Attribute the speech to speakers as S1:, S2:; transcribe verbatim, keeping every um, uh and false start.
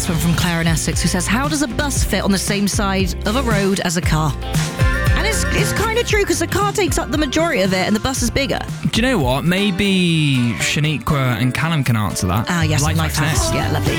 S1: last one from Claire in Essex, who says, how does a bus fit on the same side of a road as a car? And it's, it's kind of true, because the car takes up the majority of it and the bus is bigger.
S2: Do you know what? Maybe Shaniqua and Callum can answer that.
S1: Ah, yes,
S2: Life
S1: Life
S2: Hacks
S1: Hacks.
S2: next.
S1: Yeah, lovely.